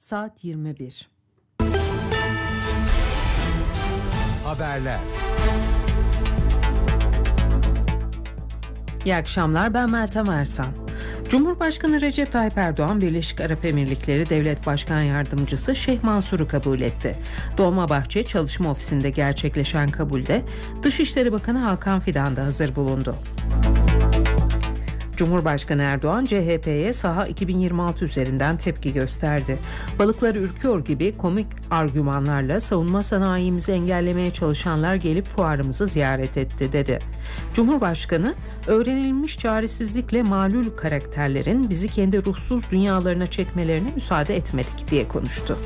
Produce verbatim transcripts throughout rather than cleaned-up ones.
Saat yirmi bir. Haberler. İyi akşamlar, ben Meltem Ersan. Cumhurbaşkanı Recep Tayyip Erdoğan, Birleşik Arap Emirlikleri Devlet Başkan Yardımcısı Şeyh Mansur'u kabul etti. Dolmabahçe Çalışma Ofisi'nde gerçekleşen kabulde Dışişleri Bakanı Hakan Fidan da hazır bulundu. Cumhurbaşkanı Erdoğan, C H P'ye Saha iki bin yirmi altı üzerinden tepki gösterdi. Balıkları ürküyor gibi komik argümanlarla savunma sanayimizi engellemeye çalışanlar gelip fuarımızı ziyaret etti, dedi. Cumhurbaşkanı, öğrenilmiş çaresizlikle malul karakterlerin bizi kendi ruhsuz dünyalarına çekmelerine müsaade etmedik diye konuştu.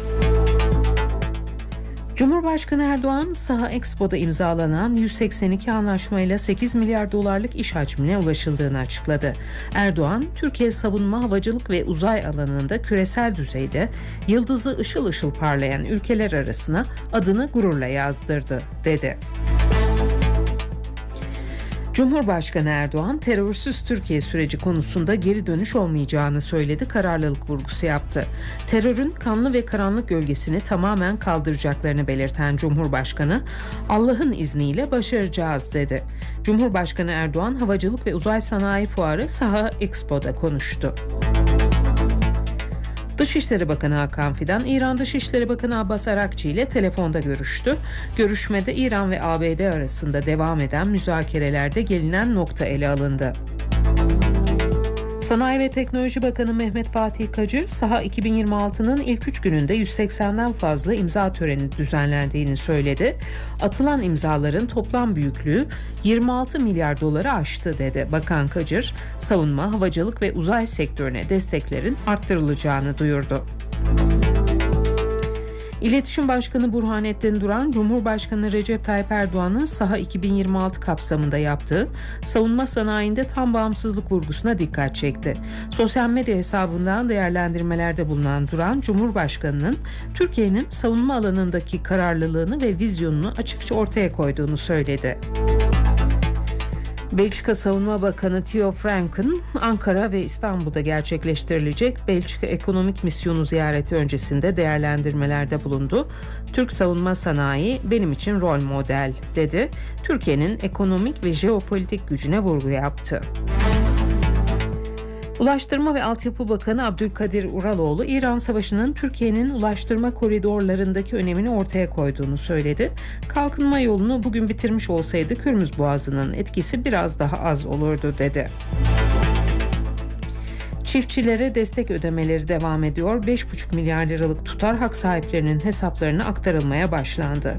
Cumhurbaşkanı Erdoğan, Saha Expo'da imzalanan yüz seksen iki anlaşmayla sekiz milyar dolarlık iş hacmine ulaşıldığını açıkladı. Erdoğan, Türkiye savunma, havacılık ve uzay alanında küresel düzeyde yıldızı ışıl ışıl parlayan ülkeler arasına adını gururla yazdırdı, dedi. Cumhurbaşkanı Erdoğan, terörsüz Türkiye süreci konusunda geri dönüş olmayacağını söyledi, kararlılık vurgusu yaptı. Terörün kanlı ve karanlık gölgesini tamamen kaldıracaklarını belirten Cumhurbaşkanı, Allah'ın izniyle başaracağız, dedi. Cumhurbaşkanı Erdoğan, Havacılık ve Uzay Sanayi Fuarı Saha Expo'da konuştu. Dışişleri Bakanı Hakan Fidan, İran Dışişleri Bakanı Abbas Arakçı ile telefonda görüştü. Görüşmede İran ve A B D arasında devam eden müzakerelerde gelinen nokta ele alındı. Sanayi ve Teknoloji Bakanı Mehmet Fatih Kacır, Saha iki bin yirmi altının ilk üç gününde yüz seksenden fazla imza töreni düzenlendiğini söyledi. Atılan imzaların toplam büyüklüğü yirmi altı milyar doları aştı, dedi. Bakan Kacır, savunma, havacılık ve uzay sektörüne desteklerin arttırılacağını duyurdu. İletişim Başkanı Burhanettin Duran, Cumhurbaşkanı Recep Tayyip Erdoğan'ın Saha iki bin yirmi altı kapsamında yaptığı savunma sanayinde tam bağımsızlık vurgusuna dikkat çekti. Sosyal medya hesabından değerlendirmelerde bulunan Duran, Cumhurbaşkanı'nın Türkiye'nin savunma alanındaki kararlılığını ve vizyonunu açıkça ortaya koyduğunu söyledi. Belçika Savunma Bakanı Theo Frank'ın Ankara ve İstanbul'da gerçekleştirilecek Belçika Ekonomik Misyonu ziyareti öncesinde değerlendirmelerde bulundu. Türk savunma sanayi benim için rol model, dedi. Türkiye'nin ekonomik ve jeopolitik gücüne vurgu yaptı. Ulaştırma ve Altyapı Bakanı Abdülkadir Uraloğlu, İran Savaşı'nın Türkiye'nin ulaştırma koridorlarındaki önemini ortaya koyduğunu söyledi. Kalkınma yolunu bugün bitirmiş olsaydı Hürmüz Boğazı'nın etkisi biraz daha az olurdu, dedi. Çiftçilere destek ödemeleri devam ediyor. beş buçuk milyar liralık tutar hak sahiplerinin hesaplarına aktarılmaya başlandı.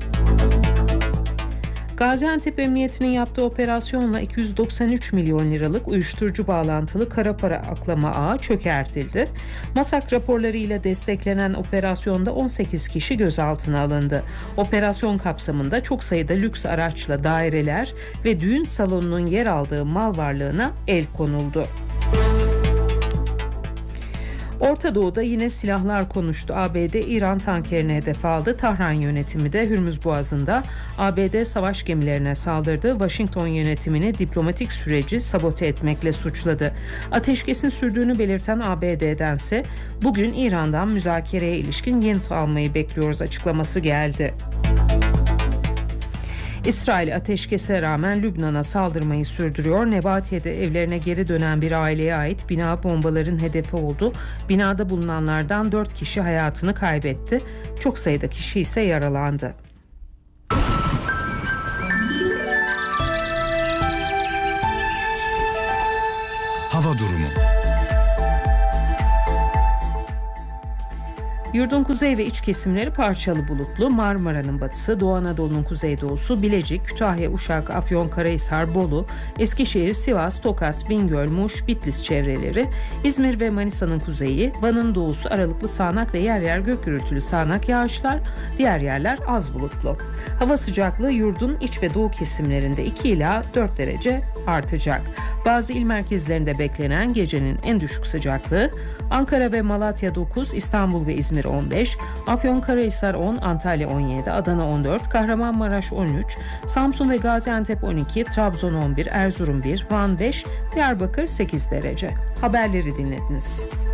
Gaziantep Emniyeti'nin yaptığı operasyonla iki yüz doksan üç milyon liralık uyuşturucu bağlantılı kara para aklama ağı çökertildi. MASAK raporlarıyla desteklenen operasyonda on sekiz kişi gözaltına alındı. Operasyon kapsamında çok sayıda lüks araçla daireler ve düğün salonunun yer aldığı mal varlığına el konuldu. Orta Doğu'da yine silahlar konuştu. A B D İran tankerine hedef aldı. Tahran yönetimi de Hürmüz Boğazı'nda A B D savaş gemilerine saldırdı. Washington yönetimini diplomatik süreci sabote etmekle suçladı. Ateşkesin sürdüğünü belirten A B D'dense bugün İran'dan müzakereye ilişkin yanıt almayı bekliyoruz açıklaması geldi. İsrail ateşkese rağmen Lübnan'a saldırmayı sürdürüyor. Nebatiye'de evlerine geri dönen bir aileye ait bina bombaların hedefi oldu. Binada bulunanlardan dört kişi hayatını kaybetti. Çok sayıda kişi ise yaralandı. Hava durumu. Yurdun kuzey ve iç kesimleri parçalı bulutlu, Marmara'nın batısı, Doğu Anadolu'nun kuzeydoğusu, Bilecik, Kütahya, Uşak, Afyonkarahisar, Bolu, Eskişehir, Sivas, Tokat, Bingöl, Muş, Bitlis çevreleri, İzmir ve Manisa'nın kuzeyi, Van'ın doğusu aralıklı sağanak ve yer yer gök gürültülü sağanak yağışlar, diğer yerler az bulutlu. Hava sıcaklığı yurdun iç ve doğu kesimlerinde iki ila dört derece artacak. Bazı il merkezlerinde beklenen gecenin en düşük sıcaklığı Ankara ve Malatya dokuz, İstanbul ve İzmir on beş, Afyonkarahisar on, Antalya on yedi, Adana on dört, Kahramanmaraş on üç, Samsun ve Gaziantep on iki, Trabzon on bir, Erzurum bir, Van beş, Diyarbakır sekiz derece. Haberleri dinlediniz.